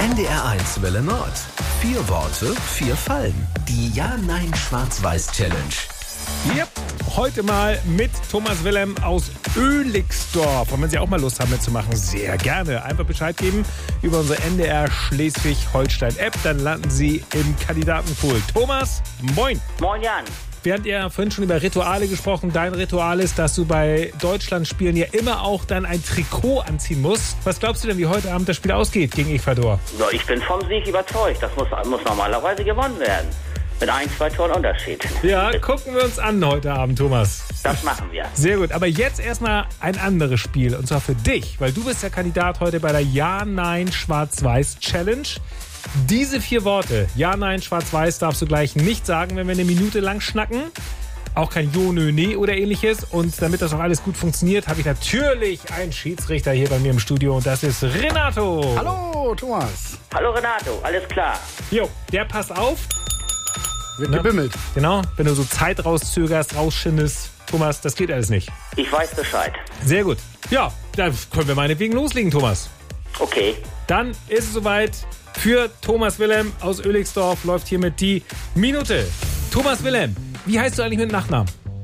NDR1 Welle Nord. 4 Worte, 4 Fallen. Die Ja-Nein-Schwarz-Weiß-Challenge. Yep. Heute mal mit Thomas Wilhelm aus Oelixdorf. Und wenn Sie auch mal Lust haben mitzumachen, sehr gerne. Einfach Bescheid geben über unsere NDR Schleswig-Holstein-App. Dann landen Sie im Kandidatenpool. Thomas, moin. Moin Jan. Wir hatten ja vorhin schon über Rituale gesprochen. Dein Ritual ist, dass du bei Deutschlandspielen ja immer auch dann ein Trikot anziehen musst. Was glaubst du denn, wie heute Abend das Spiel ausgeht gegen Ecuador? So, ich bin vom Sieg überzeugt. Das muss normalerweise gewonnen werden. Mit 1-2 Toren Unterschied. Ja, gucken wir uns an heute Abend, Thomas. Das machen wir. Sehr gut, aber jetzt erstmal ein anderes Spiel. Und zwar für dich, weil du bist der Kandidat heute bei der Ja-Nein-Schwarz-Weiß-Challenge. Diese 4 Worte, Ja, Nein, Schwarz-Weiß, darfst du gleich nicht sagen, wenn wir eine Minute lang schnacken. Auch kein Jo, Nö, Nee oder ähnliches. Und damit das auch alles gut funktioniert, habe ich natürlich einen Schiedsrichter hier bei mir im Studio. Und das ist Renato. Hallo, Thomas. Hallo Renato, alles klar. Jo, der passt auf. Wird gebimmelt. Genau, wenn du so Zeit rauszögerst, rausschindest. Thomas, das geht alles nicht. Ich weiß Bescheid. Sehr gut. Ja, dann können wir meinetwegen loslegen, Thomas. Okay. Dann ist es soweit. Für Thomas Wilhelm aus Oelixdorf läuft hiermit die Minute. Thomas Wilhelm, wie heißt du eigentlich mit Nachnamen?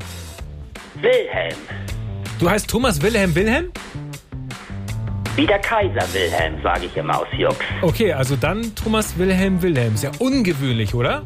Wilhelm. Du heißt Thomas Wilhelm Wilhelm? Wie der Kaiser Wilhelm, sage ich immer aus Jux. Okay, also dann Thomas Wilhelm Wilhelm. Ist ja ungewöhnlich, oder?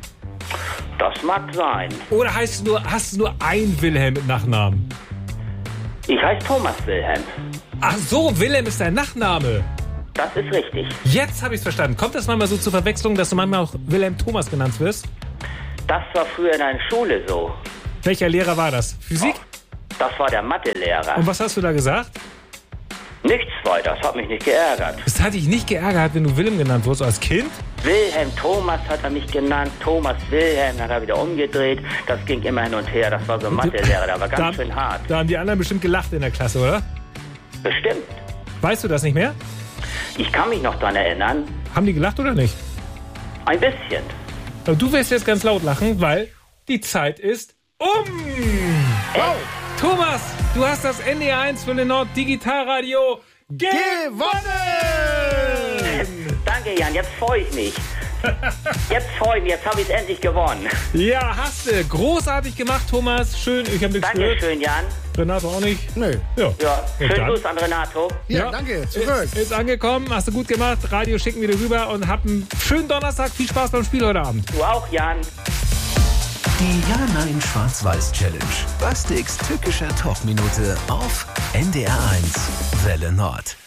Das mag sein. Oder hast du nur ein Wilhelm mit Nachnamen? Ich heiße Thomas Wilhelm. Ach so, Wilhelm ist dein Nachname. Das ist richtig. Jetzt habe ich es verstanden. Kommt das manchmal so zur Verwechslung, dass du manchmal auch Wilhelm Thomas genannt wirst? Das war früher in einer Schule so. Welcher Lehrer war das? Physik? Das war der Mathelehrer. Und was hast du da gesagt? Nichts weiter, das hat mich nicht geärgert. Das hat dich nicht geärgert, wenn du Wilhelm genannt wurdest als Kind? Wilhelm Thomas hat er mich genannt, Thomas Wilhelm, dann hat er wieder umgedreht. Das ging immer hin und her, das war so ein Mathelehrer, der war ganz schön hart. Da haben die anderen bestimmt gelacht in der Klasse, oder? Bestimmt. Weißt du das nicht mehr? Ich kann mich noch daran erinnern. Haben die gelacht oder nicht? Ein bisschen. Aber du wirst jetzt ganz laut lachen, weil die Zeit ist um. Wow. Thomas, du hast das NDR1 Welle Nord Digitalradio gewonnen! Danke, Jan, jetzt freue ich mich. Jetzt habe ich es endlich gewonnen. Ja, hast du. Großartig gemacht, Thomas. Schön, ich habe nichts gehört. Dankeschön, Jan. Renato auch nicht? Nö. Ja, schönen Gruß an Renato. Ja, danke. Zurück. Ist angekommen, hast du gut gemacht. Radio schicken wir dir rüber und hab einen schönen Donnerstag. Viel Spaß beim Spiel heute Abend. Du auch, Jan. Die Ja-Nein-Schwarz-Weiß-Challenge. Bastiks tückischer Talkminute auf NDR1 Welle Nord.